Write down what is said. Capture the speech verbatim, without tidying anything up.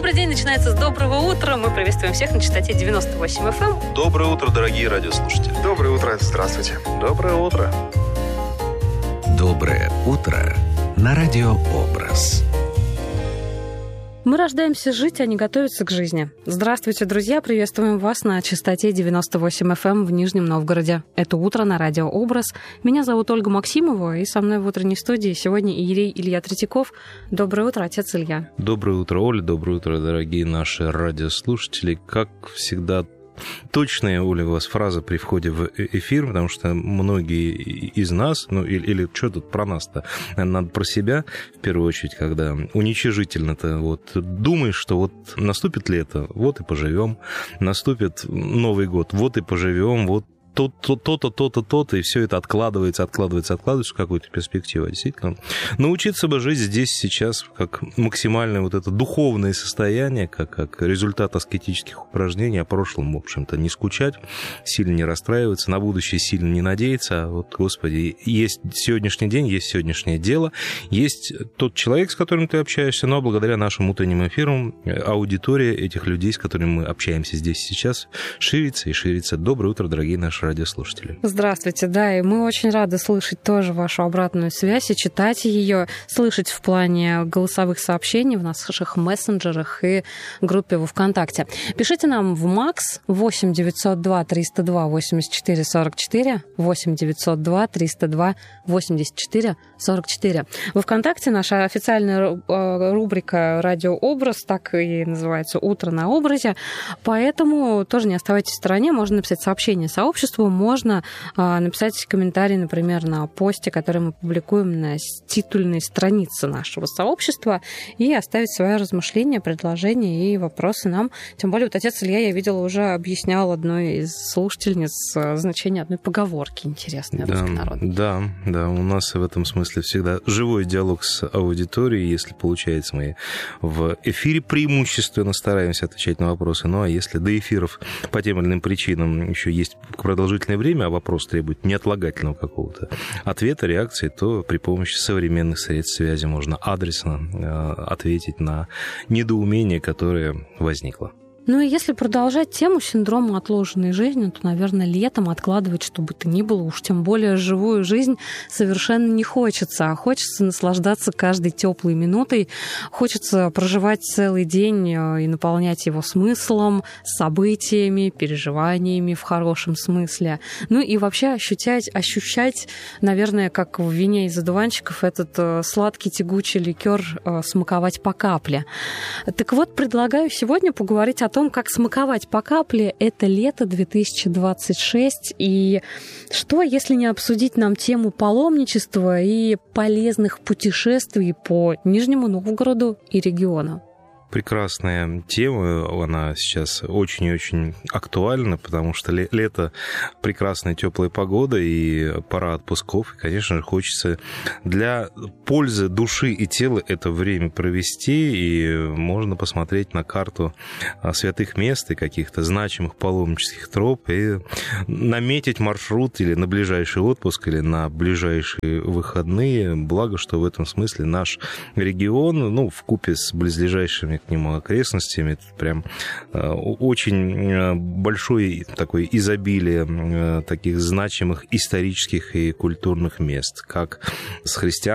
Добрый день, начинается с доброго утра. Мы приветствуем всех на частоте девяносто восемь эф эм. Доброе утро, дорогие радиослушатели. Доброе утро, здравствуйте. Доброе утро. Доброе утро на Радио Образ. Мы рождаемся жить, а не готовиться к жизни. Здравствуйте, друзья! Приветствуем вас на частоте девяносто восемь эф эм в Нижнем Новгороде. Это утро на Радио Образ. Меня зовут Ольга Максимова, и со мной в утренней студии сегодня иерей Илья Третьяков. Доброе утро, отец Илья. Доброе утро, Оля. Доброе утро, дорогие наши радиослушатели. Как всегда, точная, Оля, у вас фраза при входе в эфир, потому что многие из нас, ну или, или что тут про нас-то, надо про себя, в первую очередь, когда уничижительно-то вот думаешь, что вот наступит лето, вот и поживем, наступит Новый год, вот и поживем, вот то-то, то-то, то-то, то-то, и все это откладывается, откладывается, откладывается в какую-то перспективу. Действительно, научиться бы жить здесь сейчас как максимальное вот это духовное состояние, как, как результат аскетических упражнений, о прошлом, в общем-то, не скучать, сильно не расстраиваться, на будущее сильно не надеяться. А вот, Господи, есть сегодняшний день, есть сегодняшнее дело, есть тот человек, с которым ты общаешься, но благодаря нашим утренним эфирам аудитория этих людей, с которыми мы общаемся здесь сейчас, ширится и ширится. Доброе утро, дорогие наши радиослушатели. Здравствуйте, да, и мы очень рады слышать тоже вашу обратную связь и читать ее, слышать в плане голосовых сообщений в наших мессенджерах и группе во ВКонтакте. Пишите нам в МАКС восемь девятьсот два триста два восемьдесят четыре сорок четыре, восемь девятьсот два триста два восемьдесят четыре сорок четыре. Во ВКонтакте наша официальная рубрика «Радиообраз», так и называется «Утро на образе», поэтому тоже не оставайтесь в стороне, можно написать сообщение сообществу, можно а, написать комментарий, например, на посте, который мы публикуем на титульной странице нашего сообщества, и оставить свои размышления, предложения и вопросы нам. Тем более, вот отец Илья, я видела, уже объяснял одной из слушательниц значение одной поговорки интересной, да, руссконародной. Да, да, у нас в этом смысле всегда живой диалог с аудиторией, если получается, мы в эфире преимущественно стараемся отвечать на вопросы, ну а если до эфиров по тем или иным причинам еще есть продолжительное время, а вопрос требует неотлагательного какого-то ответа, реакции, то при помощи современных средств связи можно адресно э, ответить на недоумение, которое возникло. Ну и если продолжать тему синдрома отложенной жизни, то, наверное, летом откладывать, что бы то ни было, уж тем более живую жизнь, совершенно не хочется. А хочется наслаждаться каждой теплой минутой, хочется проживать целый день и наполнять его смыслом, событиями, переживаниями в хорошем смысле. Ну и вообще ощущать, ощущать, наверное, как в вине из одуванчиков, этот сладкий тягучий ликер смаковать по капле. Так вот, предлагаю сегодня поговорить о о том, как смаковать по капле это лето две тысячи двадцать шесть, и что, если не обсудить нам тему паломничества и полезных путешествий по Нижнему Новгороду и региону. Прекрасная тема, она сейчас очень и очень актуальна, потому что лето, прекрасная теплая погода и пора отпусков, и, конечно же, хочется для пользы души и тела это время провести, и можно посмотреть на карту святых мест и каких-то значимых паломнических троп и наметить маршрут или на ближайший отпуск, или на ближайшие выходные, благо, что в этом смысле наш регион, ну, вкупе с близлежащими к нему окрестностями, это прям очень большое такое изобилие таких значимых исторических и культурных мест, как с христианским